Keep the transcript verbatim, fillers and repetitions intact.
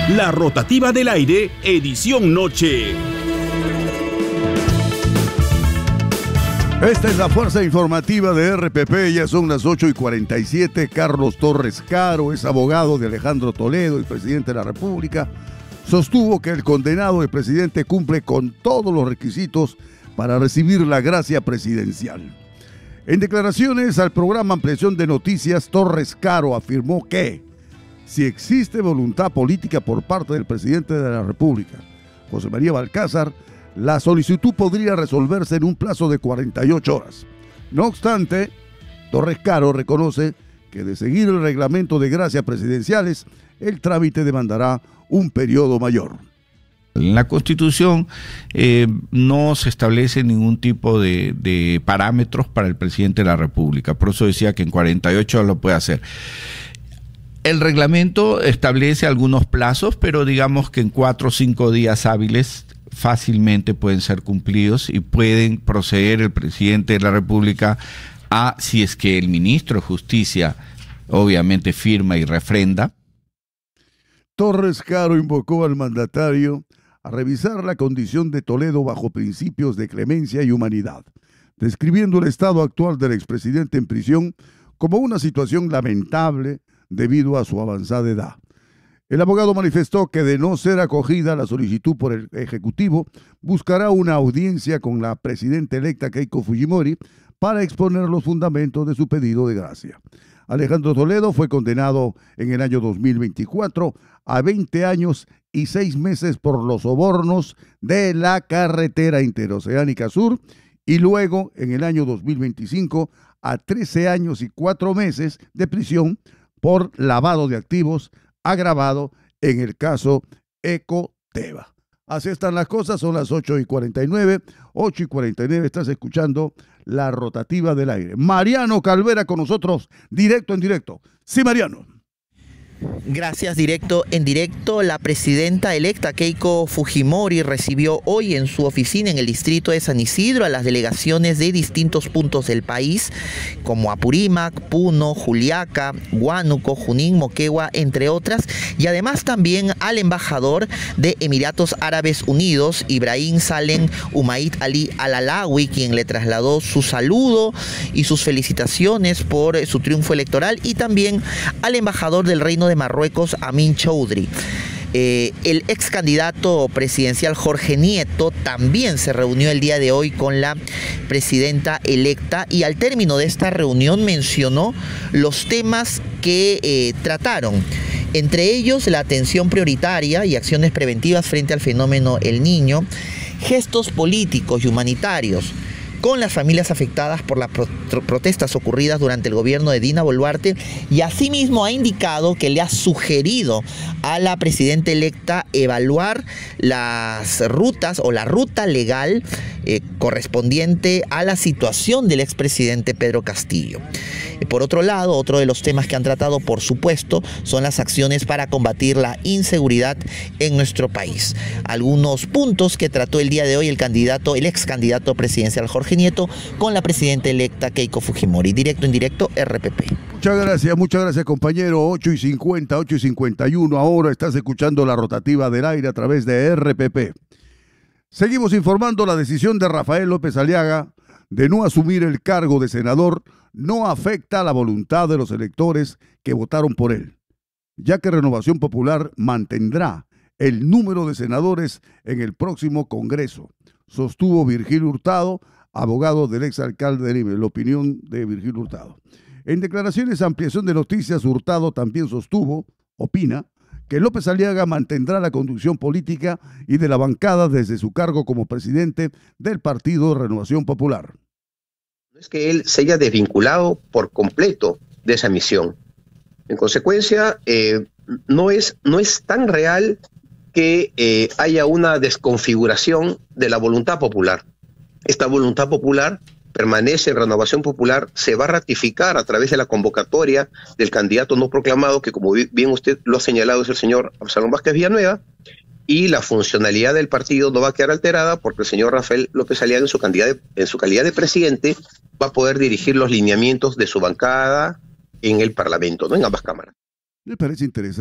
La rotativa del aire, edición noche. Esta es la fuerza informativa de R P P, ya son las ocho y cuarenta y siete. Carlos Torres Caro es abogado de Alejandro Toledo, el presidente de la República. Sostuvo que el condenado del presidente cumple con todos los requisitos para recibir la gracia presidencial. En declaraciones al programa Ampliación de Noticias, Torres Caro afirmó que si existe voluntad política por parte del presidente de la República, José María Balcázar, la solicitud podría resolverse en un plazo de cuarenta y ocho horas. No obstante, Torres Caro reconoce que de seguir el reglamento de gracias presidenciales, el trámite demandará un periodo mayor. En la Constitución eh, no se establece ningún tipo de, de parámetros para el presidente de la República. Por eso decía que en cuarenta y ocho horas lo puede hacer. El reglamento establece algunos plazos, pero digamos que en cuatro o cinco días hábiles fácilmente pueden ser cumplidos y pueden proceder el presidente de la República a, si es que el ministro de Justicia obviamente firma y refrenda. Torres Caro invocó al mandatario a revisar la condición de Toledo bajo principios de clemencia y humanidad, describiendo el estado actual del expresidente en prisión como una situación lamentable debido a su avanzada edad. El abogado manifestó que de no ser acogida la solicitud por el Ejecutivo, buscará una audiencia con la presidenta electa Keiko Fujimori para exponer los fundamentos de su pedido de gracia. Alejandro Toledo fue condenado en el año dos mil veinticuatro a veinte años y seis meses por los sobornos de la carretera interoceánica sur y luego en el año dos mil veinticinco a trece años y cuatro meses de prisión por lavado de activos agravado en el caso Ecoteva. Así están las cosas, son las ocho y cuarenta y nueve. ocho y cuarenta y nueve, estás escuchando la rotativa del aire. Mariano Calvera con nosotros, directo en directo. Sí, Mariano. Gracias, directo en directo. La presidenta electa Keiko Fujimori recibió hoy en su oficina en el distrito de San Isidro a las delegaciones de distintos puntos del país, como Apurímac, Puno, Juliaca, Huánuco, Junín, Moquegua, entre otras, y además también al embajador de Emiratos Árabes Unidos, Ibrahim Salem Umaid Ali Al-Alawi, quien le trasladó su saludo y sus felicitaciones por su triunfo electoral, y también al embajador del Reino de Marruecos, Amin Choudhury. Eh, el ex candidato presidencial Jorge Nieto también se reunió el día de hoy con la presidenta electa y al término de esta reunión mencionó los temas que eh, trataron. Entre ellos, la atención prioritaria y acciones preventivas frente al fenómeno El Niño, gestos políticos y humanitarios con las familias afectadas por las pro protestas ocurridas durante el gobierno de Dina Boluarte, y asimismo ha indicado que le ha sugerido a la presidenta electa evaluar las rutas o la ruta legal eh, correspondiente a la situación del expresidente Pedro Castillo. Por otro lado, otro de los temas que han tratado, por supuesto, son las acciones para combatir la inseguridad en nuestro país. Algunos puntos que trató el día de hoy el candidato, el ex candidato presidencial Jorge Nieto con la presidenta electa Keiko Fujimori. Directo en directo, R P P. Muchas gracias, muchas gracias, compañero. ocho y cincuenta, ocho y cincuenta y uno. Ahora estás escuchando la rotativa del aire a través de R P P. Seguimos informando. La decisión de Rafael López Aliaga de no asumir el cargo de senador no afecta a la voluntad de los electores que votaron por él, ya que Renovación Popular mantendrá el número de senadores en el próximo Congreso, sostuvo Virgilio Hurtado, abogado del exalcalde de Lima. La opinión de Virgilio Hurtado. En declaraciones a Ampliación de Noticias, Hurtado también sostuvo, opina, que López Aliaga mantendrá la conducción política y de la bancada desde su cargo como presidente del Partido Renovación Popular. No es que él se haya desvinculado por completo de esa misión. En consecuencia, eh, no es, no es tan real que eh, haya una desconfiguración de la voluntad popular. Esta voluntad popular permanece en Renovación Popular, se va a ratificar a través de la convocatoria del candidato no proclamado, que como bien usted lo ha señalado es el señor Absalón Vázquez Villanueva, y la funcionalidad del partido no va a quedar alterada porque el señor Rafael López Aliaga en su, de, en su calidad de presidente va a poder dirigir los lineamientos de su bancada en el Parlamento, ¿no? En ambas cámaras. Me parece interesante.